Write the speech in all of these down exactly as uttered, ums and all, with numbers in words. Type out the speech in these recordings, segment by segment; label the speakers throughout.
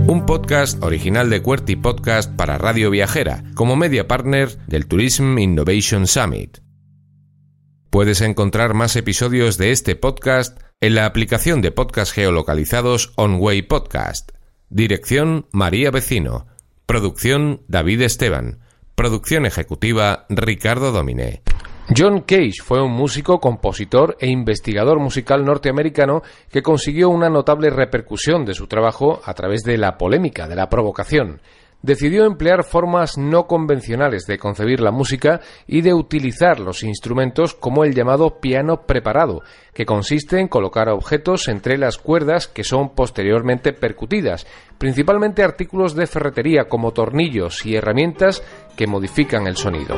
Speaker 1: un podcast original de QWERTY Podcast para Radio Viajera, como media partner del Tourism Innovation Summit. Puedes encontrar más episodios de este podcast en la aplicación de podcast geolocalizados OnWay Podcast. Dirección María Vecino. Producción David Esteban. Producción ejecutiva Ricardo Domine. John Cage fue un músico, compositor e investigador musical norteamericano que consiguió una notable repercusión de su trabajo a través de la polémica, de la provocación. Decidió emplear formas no convencionales de concebir la música y de utilizar los instrumentos como el llamado piano preparado, que consiste en colocar objetos entre las cuerdas que son posteriormente percutidas, principalmente artículos de ferretería como tornillos y herramientas que modifican el sonido.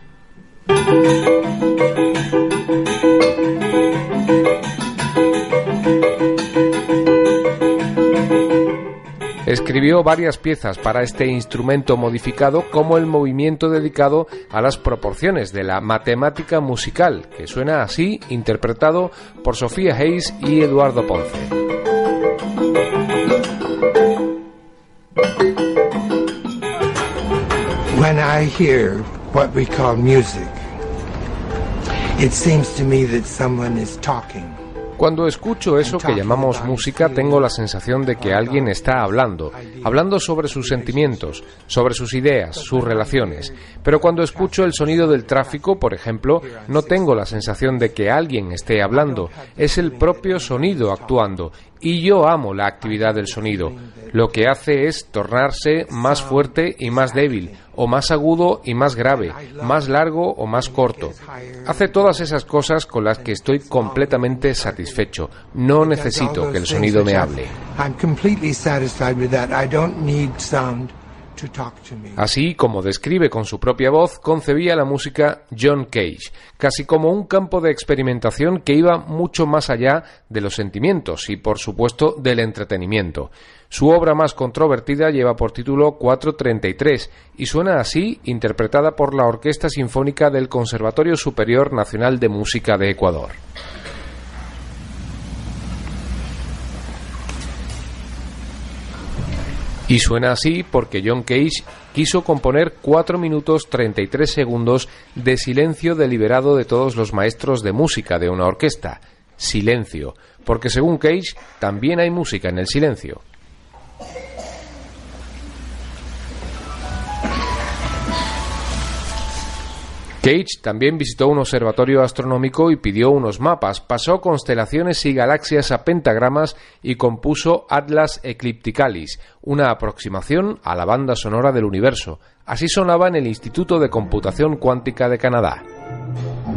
Speaker 1: Escribió varias piezas para este instrumento modificado, como el movimiento dedicado a las proporciones de la matemática musical, que suena así, interpretado por Sofía Hayes y Eduardo Ponce.
Speaker 2: When I hear what we call music, it seems to me that someone is talking.
Speaker 1: Cuando escucho eso que llamamos música, tengo la sensación de que alguien está hablando, hablando sobre sus sentimientos, sobre sus ideas, sus relaciones. Pero cuando escucho el sonido del tráfico, por ejemplo, no tengo la sensación de que alguien esté hablando, es el propio sonido actuando. Y yo amo la actividad del sonido. Lo que hace es tornarse más fuerte y más débil, o más agudo y más grave, más largo o más corto. Hace todas esas cosas con las que estoy completamente satisfecho. No necesito que el sonido me hable. Así como describe con su propia voz, concebía la música John Cage, casi como un campo de experimentación que iba mucho más allá de los sentimientos y, por supuesto, del entretenimiento. Su obra más controvertida lleva por título cuatrocientos treinta y tres y suena así, interpretada por la Orquesta Sinfónica del Conservatorio Superior Nacional de Música de Ecuador. Y suena así porque John Cage quiso componer cuatro minutos treinta y tres segundos de silencio deliberado de todos los maestros de música de una orquesta. Silencio, porque según Cage también hay música en el silencio. Cage también visitó un observatorio astronómico y pidió unos mapas, pasó constelaciones y galaxias a pentagramas y compuso Atlas Eclipticalis, una aproximación a la banda sonora del universo. Así sonaba en el Instituto de Computación Cuántica de Canadá.